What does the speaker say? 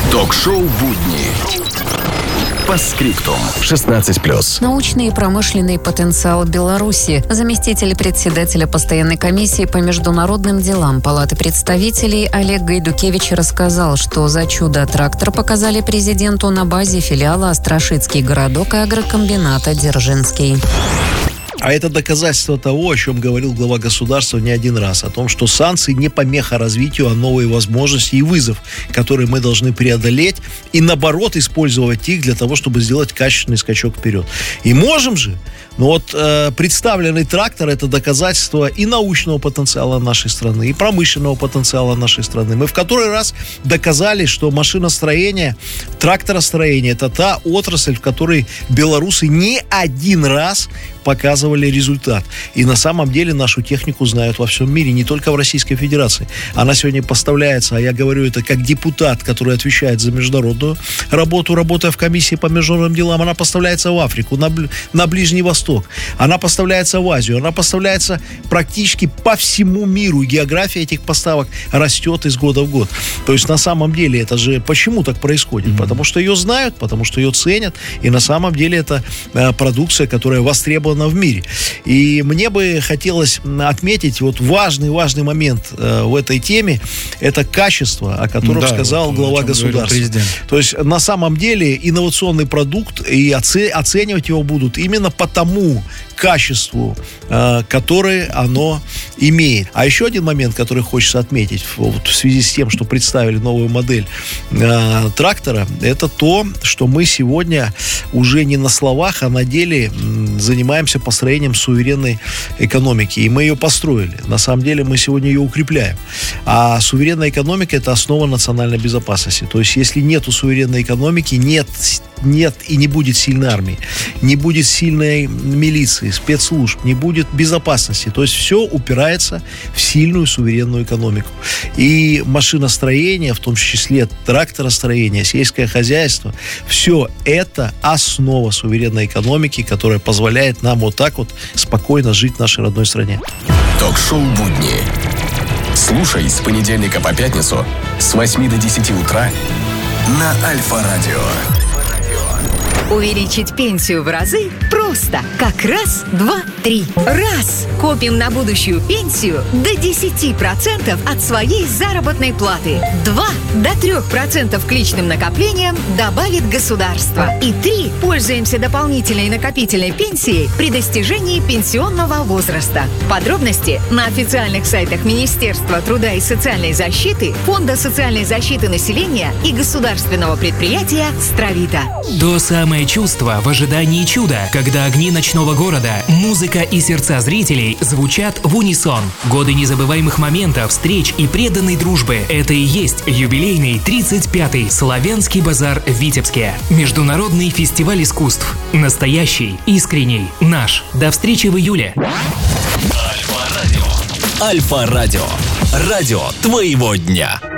Ток-шоу «Будни». По скриптум. 16+. Научный и промышленный потенциал Беларуси. Заместитель председателя постоянной комиссии по международным делам Палаты представителей Олег Гайдукевич рассказал, что за чудо-трактор показали президенту на базе филиала Острашицкий городок и агрокомбината Дзержинский. А это доказательство того, о чем говорил глава государства не один раз, о том, что санкции не помеха развитию, а новые возможности и вызов, которые мы должны преодолеть и, наоборот, использовать их для того, чтобы сделать качественный скачок вперед. И можем же. Но вот представленный трактор – это доказательство и научного потенциала нашей страны, и промышленного потенциала нашей страны. Мы в который раз доказали, что машиностроение, тракторостроение – это та отрасль, в которой белорусы не один раз показывали результат. И на самом деле нашу технику знают во всем мире, не только в Российской Федерации. Она сегодня поставляется, а я говорю это как депутат, который отвечает за международную работу, работая в комиссии по международным делам, она поставляется в Африку, на Ближний Восток, она поставляется в Азию, она поставляется практически по всему миру. И география этих поставок растет из года в год. То есть на самом деле это же почему так происходит? Потому что ее знают, потому что ее ценят, и на самом деле это продукция, которая востребована в мире. И мне бы хотелось отметить вот важный момент в этой теме, это качество, о котором сказал глава государства. То есть на самом деле инновационный продукт, и оценивать его будут именно по тому качеству, которое оно имеет. А еще один момент, который хочется отметить в связи с тем, что представили новую модель трактора, это то, что мы сегодня уже не на словах, а на деле занимаемся построением суверенной экономики. И мы ее построили. На самом деле мы сегодня ее укрепляем. А суверенная экономика – это основа национальной безопасности. То есть если нету суверенной экономики, нет и не будет сильной армии, не будет сильной милиции, спецслужб, не будет безопасности. То есть все упирается в сильную суверенную экономику. И машиностроение, в том числе тракторостроение, сельское хозяйство, все это основа суверенной экономики, которая позволяет нам вот так вот спокойно жить в нашей родной стране. Ток-шоу «Будни». Слушай с понедельника по пятницу с 8 до 10 утра на Альфа-радио. Увеличить пенсию в разы просто. Как раз, два, три. Раз. Копим на будущую пенсию до 10% от своей заработной платы. 2. До 3% к личным накоплениям добавит государство. И 3. Пользуемся дополнительной накопительной пенсией при достижении пенсионного возраста. Подробности на официальных сайтах Министерства труда и социальной защиты, Фонда социальной защиты населения и государственного предприятия «Стравита». То самое чувство в ожидании чуда, когда огни ночного города, музыка и сердца зрителей звучат в унисон. Годы незабываемых моментов, встреч и преданной дружбы. Это и есть юбилейный 35-й Славянский базар в Витебске. Международный фестиваль искусств. Настоящий, искренний, наш. До встречи в июле. Альфа-радио. Альфа-радио. Радио твоего дня.